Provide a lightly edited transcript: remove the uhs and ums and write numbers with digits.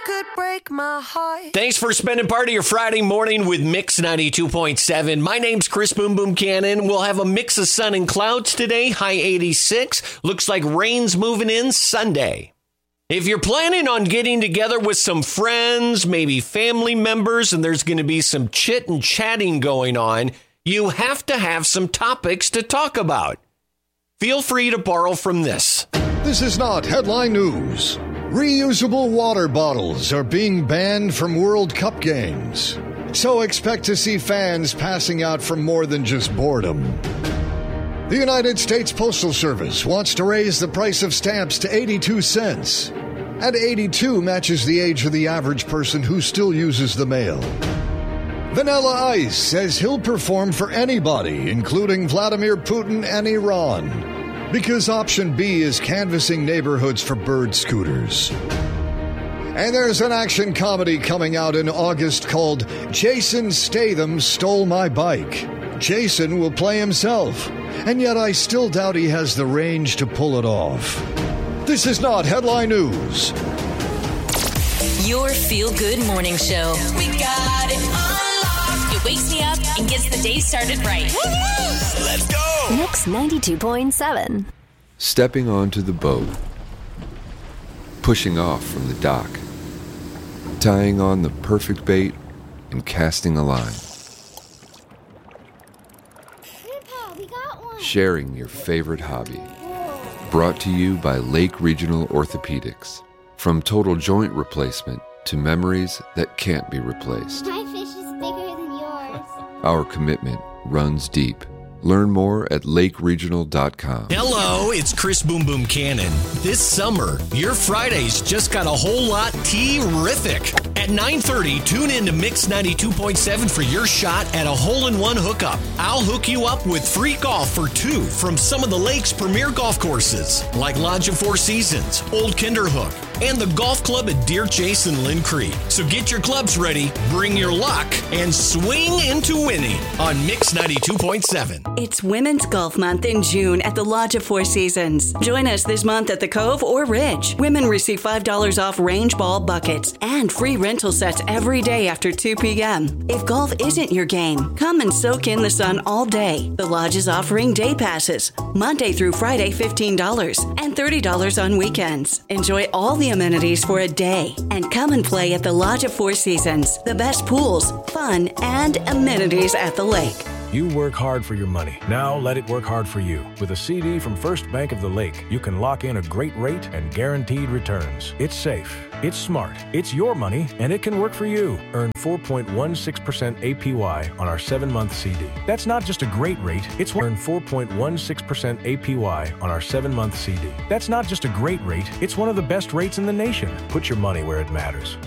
could break my heart. Thanks for spending part of your Friday morning with Mix 92.7. My name's Chris Boom Boom Cannon. We'll have a mix of sun and clouds today, high 86. Looks like rain's moving in Sunday. If you're planning on getting together with some friends, maybe family members, and there's going to be some chit and chatting going on, you have to have some topics to talk about. Feel free to borrow from this. This is not headline news. Reusable water bottles are being banned from World Cup games. So expect to see fans passing out from more than just boredom. The United States Postal Service wants to raise the price of stamps to 82 cents. And 82 matches the age of the average person who still uses the mail. Vanilla Ice says he'll perform for anybody, including Vladimir Putin and Iran. Because option B is canvassing neighborhoods for bird scooters. And there's an action comedy coming out in August called Jason Statham Stole My Bike. Jason will play himself, and yet I still doubt he has the range to pull it off. This is not headline news. Your feel-good morning show. We got it unlocked. It wakes me up and gets the day started right. Woo-hoo! Let's go! Mix 92.7. Stepping onto the boat. Pushing off from the dock. Tying on the perfect bait and casting a line. Grandpa, we got one. Sharing your favorite hobby. Brought to you by Lake Regional Orthopedics. From total joint replacement to memories that can't be replaced. My fish is bigger than yours. Our commitment runs deep. Learn more at lakeregional.com. Hello, it's Chris Boom Boom Cannon. This summer, your Fridays just got a whole lot terrific. At 9:30, tune in to Mix 92.7 for your shot at a hole-in-one hookup. I'll hook you up with free golf for two from some of the lake's premier golf courses, like Lodge of Four Seasons, Old Kinderhook, and the golf club at Deer Chase and Lynn Creek. So get your clubs ready, bring your luck, and swing into winning on Mix 92.7. It's Women's Golf Month in June at the Lodge of Four Seasons. Join us this month at the Cove or Ridge. Women receive $5 off range ball buckets and free rental sets every day after 2 p.m. If golf isn't your game, come and soak in the sun all day. The Lodge is offering day passes, Monday through Friday $15 and $30 on weekends. Enjoy all the amenities for a day and come and play at the Lodge of Four Seasons. The best pools, fun, and amenities at the lake. You work hard for your money. Now let it work hard for you. With a CD from First Bank of the Lake, you can lock in a great rate and guaranteed returns. It's safe. It's smart. It's your money, and it can work for you. Earn 4.16% APY on our 7-month CD. That's not just a great rate. It's earn 4.16% APY on our 7-month CD. That's not just a great rate. It's one of the best rates in the nation. Put your money where it matters.